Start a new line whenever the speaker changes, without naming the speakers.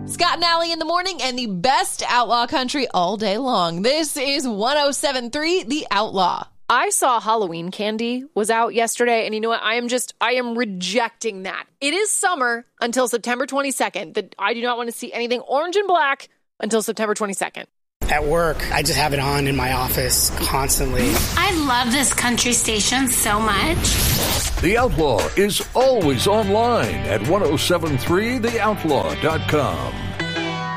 Scott and Allie in the morning and the best outlaw country all day long. This is 107.3 The Outlaw.
I saw Halloween candy was out yesterday, and you know what? I am rejecting that. It is summer until September 22nd. I do not want to see anything orange and black until September 22nd.
At work, I just have it on in my office constantly.
I love this country station so much.
The Outlaw is always online at 1073theoutlaw.com.